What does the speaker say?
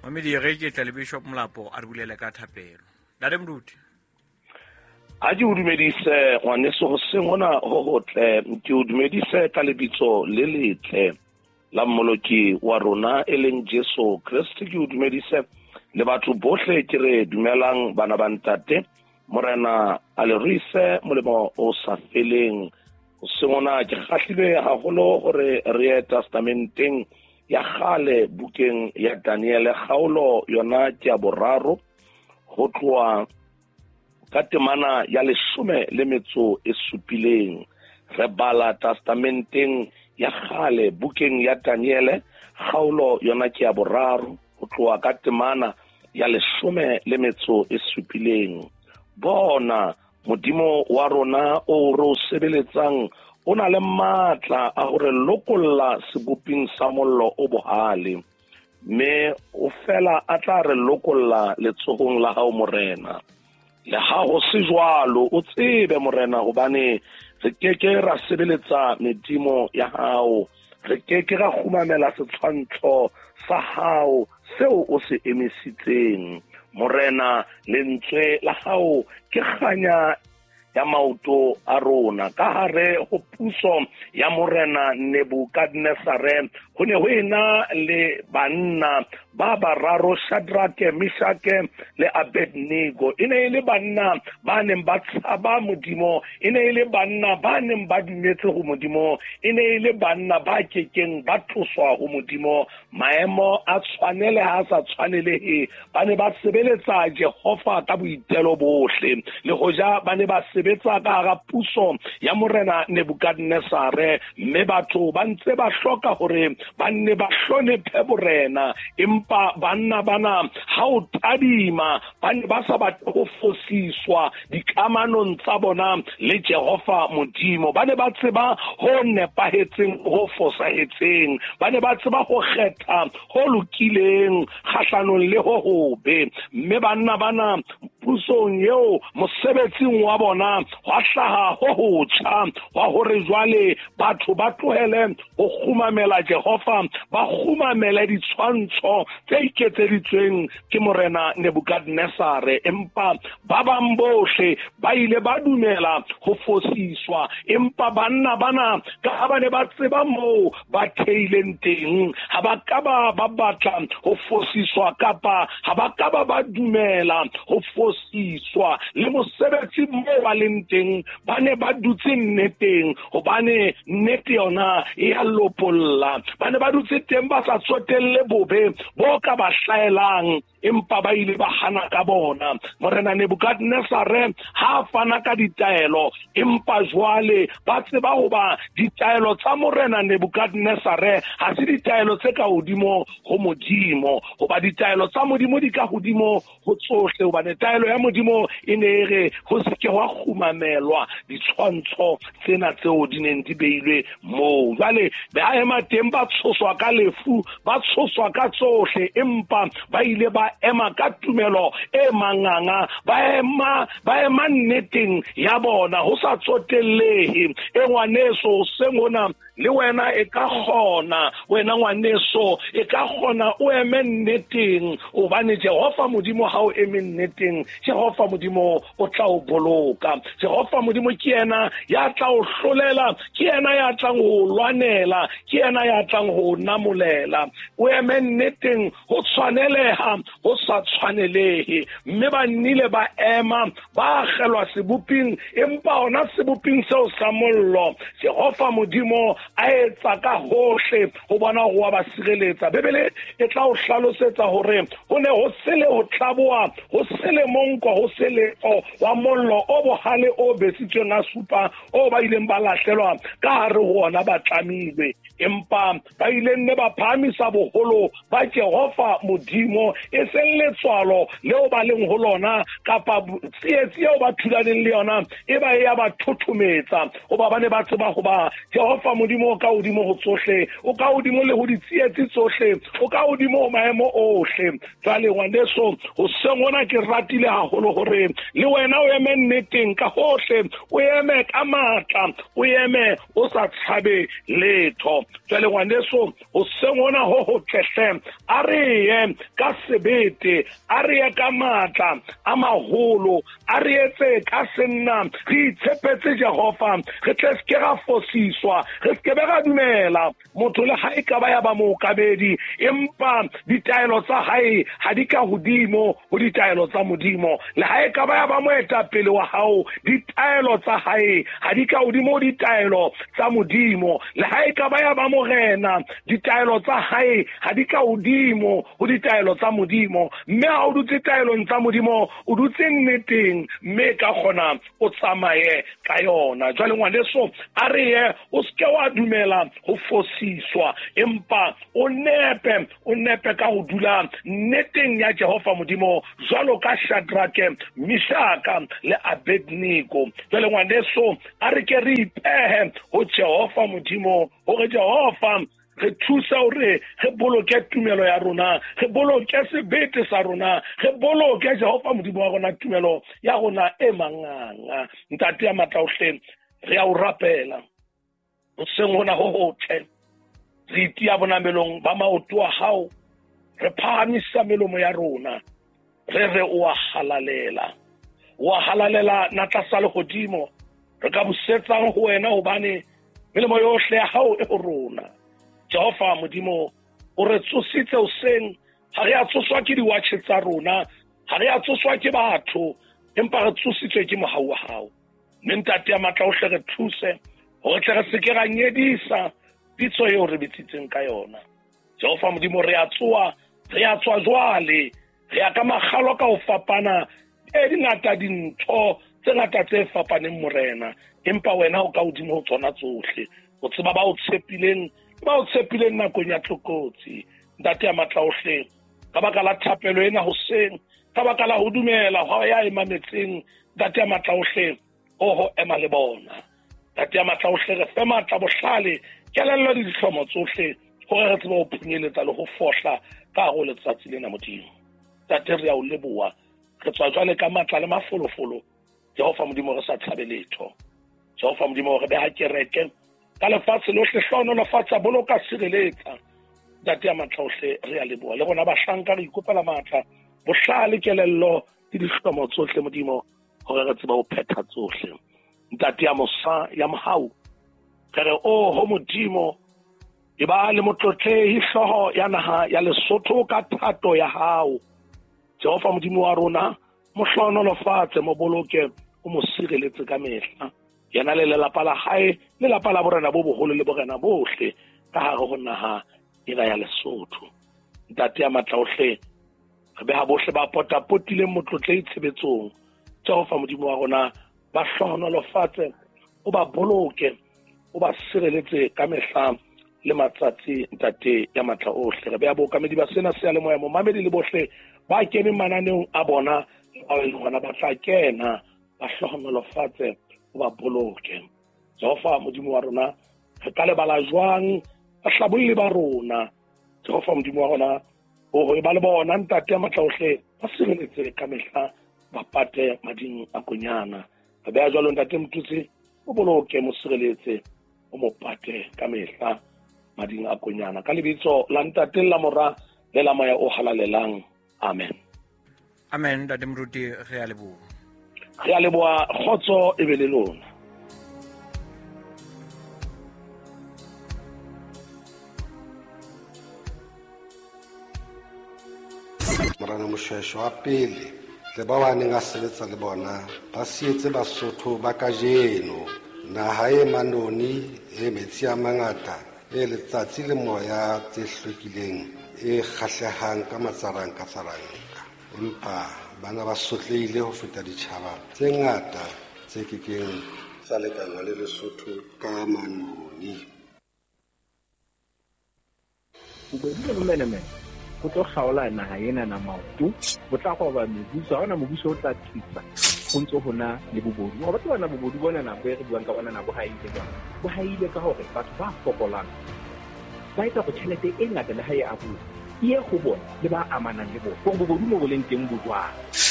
Mamedi re ke tla le Bishop Mlapo a re bulele ka thapelo. Dade Mruti. A di udumedise ngwaneso go sengona ho hotle ke udumedise ka lebitso le letle la mmoloki wa rona eleng Jesu Kriste ke udumedise le batho bohle ke re dumelang bana ba ntate morena a le rise molemo o sa feleng go sengona ke kgahlile haholo gore re testamenteng ya gale bukeng ya Daniel kgaolo yona ke ya boraro go tloa ka temana ya 17 re bala testamenteng ya gale bukeng ya Daniel kgaolo yona ke ya boraro go tloa ka temana ya 17 bona modimo wa rona o ro sebeletsang o na le matla a gore lokolla seboping sa mollo o bohale me o fela a tla re lokolla letsogong la hao morena le ha go se jwalo o tsebe morena gobane re keke ra sebeletsa medimo ya hao re keke ra khumamela setshwantsho sa hao seo o se emisitseng morena lentswe la hao ke kganya ya maoto a rona ka hare go puso ya morena Nebukadnesare go ne go ena le banna ba bararo Shadrake, Meshake le Abednego e ne le banna ba neng ba tshaba modimo e ne le banna ba neng ba dumetse go modimo e ne le banna ba kekeng ba thoswa go modimo maemo a tshwanele ha sa tshwanele ba ne ba sebeletsa Jehova ka boitelo bohle le hoja ba ne ba sebetsa ka ga puso ya morena Nebukadnesare mme batho ba ntse ba hloka gore ba nne ba hlonephe borena empa banna bana ha o tadima ba ne ba sa batle go fosiswa dikamanong tsa bona le Jehova modimo ba ne ba tseba ho nepahetseng ho fosahetseng ba ne ba tseba ho kgetha ho lokileng kgahlanong le ho hobe mme banna bana pusong yeo mosebetsing wa bona wa hlaha ho hotsha wa hore jwale batho ba tlohele go khumamela Jehova ba khumamela ditshwantsho tse iketseditsweng ke morena Nebukadnesare empa ba bambohle ba ile ba dumela go fosiswa empa banna bana ka ba ne ba tseba mo ba theileng teng ha ba ka ba batla go fosiswa kapa ha ba ka ba dumela go fosiswa le mosebetsi mo ba leng teng ba ne ba dutse nneteng gobane nnete yona e a lopolla ba ne ba dutse teng ba sa tsotelle bobe bo ka ba hlaelang empa ba ile ba hana ka bona morena Nebukadnesare ha fana ka ditaelo empa jwale ba tseba hoba ditaelo tsa morena Nebukadnesare ha se ditaelo tse ka hodimo go modimo hoba ditaelo tsa modimo di ka hodimo go tsohle hoba ditaelo ya modimo e ne re go se ke wa khumamelwa ditshwantsho tsena tseo di neng di beilwe mo jwale ba ema teng ba tshoswa ka lefu ba tshoswa ka tsohle empa ba ile ba ema ka tumelo e manganga ba ema nneteng ya bona ho sa tsotellehe e ngwaneso sengona le wena e ka gona wena ngwaneso e ka gona o eme nneteng o bane Jehova modimo ha o eme nneteng Jehova modimo o tla o boloka Jehova modimo ke yena ya tla o hlolela ke yena ya tla go lwanela ke yena ya tla go namolela o eme nneteng go tshwaneleha go sa tshwanelehe mme ba nnile ba ema ba gelwa seboping empa ona seboping seo sa mollo Jehova modimo a etsa ka hohle go bona go wa ba sireletsa bebele e tla o hlalosetsa hore go ne go sele ho tlaboa go sele monko go sele wa mollo o bohale o besitsweng a supa o ba ileng ba lahlelwa ka hare ho ona ba tlamilwe empa ba ileng ne ba phamisa boholo ba Jehova modimo e selletswalo leo ba leng ho lona kapa tsietsi eo ba thulaneng le yona e ba ya ba thothometsa o ba bane ba tseba go ba Jehova modimo o ka hodimo go tsohle o ka hodimo le ho ditsietsi tsohle o ka hodimo maemo ohle jwale ngwaneso o sengona ke ratile haholo hore le wena o eme nneteng ka hohle o eme ka matla o eme o sa tshabe letho jwale ngwaneso o sengona ho tlehle a re ye ka sebete a re ye ka matla a maholo a re etse ka senna re itshepetse Jehova re tle se ke ga fosiswa re se ke be ga dumela motho le ha e ka ba ya ba mookabedi empa ditaelo tsa hae ha di ka hodimo ho ditaelo tsa modimo le ha e ka ba ya ba moetapele wa hao ditaelo tsa hae ha di ka hodimo ho ditaelo tsa modimo le ha e ka ba ya ba morena ditaelo tsa hae ha di ka hodimo ho ditaelo tsa modimo mme ha o dutse taelong tsa modimo o dutse nneteng mme ka kgona o tsamaye ka yona jwale ngwaneso a re ye o se ke wa dumela ho fosiswa empa o nepe ka ho dula nneteng ya Jehova modimo jwalo ka Shadrake, Meshaka le Abednego jwale ngwaneso a re ke re ipehe ho Jehova modimo hore Jehova re thusa hore re boloke tumelo ya rona re boloke sebete sa rona re boloke Jehova modimo wa rona tumelo ya rona e manganga ntate ya matlaohle re a o rapela o sengona ho hotle re itia bonamelong ba maoto a hao re phahamisa melomo ya rona re o a halalela na tlasa lehodimo re ka busetsang ho wena hobane melemo yohle ya hao e ho rona Jehova modimo o re tsositse o seng ha re a tsoswa ke diwatche tsa rona ha re a tsoswa ke batho empa re tsositswe ke mohau wa hao ntate ya matlaohle re thuse hore tle re se ke ra nyedisa pitso eo re bitsitseng ka yona Jehova modimo re a tswa jwale re a ka magalo ka ho fapana e dingata dintho tse ngata tse fapaneng morena empa wena o ka hodimo ho tsona tsohle o tseba ba o tshepileng nakong ya tlokotsi ntate ya matlaohle ka baka la thapelo ena hoseng ka baka la ho dumela ho ya emametseng ntate ya matlaohle ho ema le bona ntate ya matlaohle re fe matla bohlale kelello di dihlomo tsohle hore re tseba ho phunyeletsa le ho fohla ka go letsatsi lena modimo ntate re a o leboha re tswa jwale ka matla le mafolofolo Jehova modimo re sa tshabeletho Jehova modimo re beha kereke ka lefatshe lohle hlono lefatshe boloka sireletsa ntate ya matlaohle re a leboha le bona bahlanka re ikopela matla bohlale kelello di dihlomo tsohle modimo hore re tseba ho phetha tsohle ntate ya mosa ya mohau re ho modimo e ba le motlotlehi hloho ya naha ya Lesotho ka thato ya hao Jehova modimo wa rona mohlono lefatshe mo boloke o mo sireletse ka mehla yana le lelapa la hae le lapa la borena bo boholo le borena bohle ka hare ho naha ena ya Lesotho ntate ya matlaohle re beha bohle ba potapotile motlotlehi tshebetsong Jehova modimo wa rona ba hlono lefatshe o ba boloke o ba sireletse ka mehla le matsatsi ntate ya matla ohle re beha bokamedi ba sena se le moya mo mamedi le bohle ba kene mananeong a bona a le gona ba tla kena ba hlokomelo fatshe o ba boloke Jehova modimo wa rona re ka le bala jwang ba hlabolli ba rona Jehova modimo wa rona o ba le bona ntate ya matla ohle ba sireletse ka mehla ba pate mading a konyana re beha jwalo ntate motutsi o boloke mo sireletse o mo pate ka mehla mading a konyana ka lebitso la ntate la mora le la maya o halalelang amen ntate moruti re a leboha khotso e be le lona morana moshweshwe wa pele le ba ba neng a sebetsa le bona ba sietse Basotho ba kajeno naha e manoni e metsi a mangata e letsatsi le moya tse hlwekileng e kgahlehang ka matsaranka empa bana ba sotlehile ho feta ditjhaba tse ngata tse kekeng tsa lekanwa le Lesotho ka manoni go tlo kgaola naha ena na maoto go tla go ba mebuso ha ona mobuso o tla tlisa go ntse go na le bobodu wa batho bana bobodu bona na be re buang ka bona na bo haile ka hore batho ba fokolang ba etsa go tšhelete e ngata le ha e abuwa go bona le ba amanang le bona go bobodu mo go leng teng bodwana